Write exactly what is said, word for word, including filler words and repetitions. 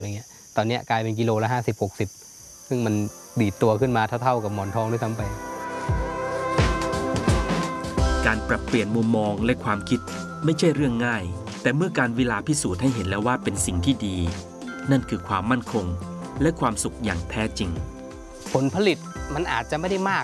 อย่างเงี้ยตอนนี้กลายเป็นกิโลละห้าสิบหกสิบซึ่งมันดีดตัวขึ้นมาเท่าๆกับหมอนทองด้วยซ้ำไปการปรับเปลี่ยนมุมมองและความคิดไม่ใช่เรื่องง่ายแต่เมื่อการเวลาพิสูจน์ให้เห็นแล้วว่าเป็นสิ่งที่ดีนั่นคือความมั่นคงและความสุขอย่างแท้จริงผลผลิตมันอาจจะไม่ได้มาก